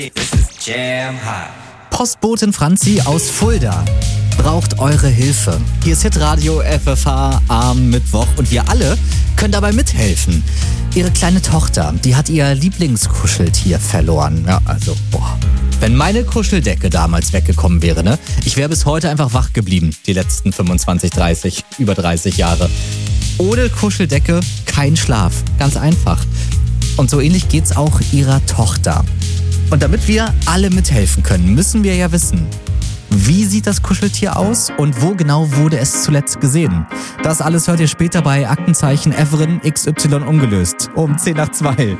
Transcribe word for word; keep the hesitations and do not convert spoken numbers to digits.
Postbotin Franzi aus Fulda braucht eure Hilfe. Hier ist Hitradio F F H am Mittwoch und wir alle können dabei mithelfen. Ihre kleine Tochter, die hat ihr Lieblingskuscheltier verloren. Ja, also, boah. Wenn meine Kuscheldecke damals weggekommen wäre, ne? Ich wäre bis heute einfach wach geblieben, die letzten fünfundzwanzig, dreißig, über dreißig Jahre. Ohne Kuscheldecke kein Schlaf. Ganz einfach. Und so ähnlich geht's auch ihrer Tochter. Und damit wir alle mithelfen können, müssen wir ja wissen, wie sieht das Kuscheltier aus und wo genau wurde es zuletzt gesehen? Das alles hört ihr später bei Aktenzeichen Everin X Y ungelöst um zehn nach zwei.